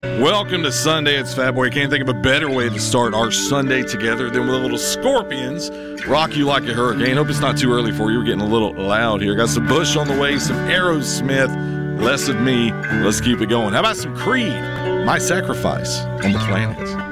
Welcome to Sunday. It's Fat Boy. Can't think of a better way to start our Sunday together than with a little Scorpions. Rock You Like a Hurricane. Hope it's not too early for you. We're getting a little loud here. Got some Bush on the way, some Aerosmith, Less of Me. Let's keep it going. How about some Creed? My Sacrifice on the Flannels.